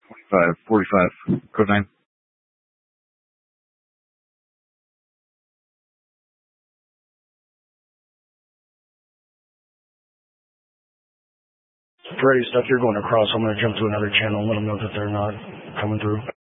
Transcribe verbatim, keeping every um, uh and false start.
Five forty-five. Code nine. Freddy, stuff you're going across. I'm going to jump to another channel and let them know that they're not coming through.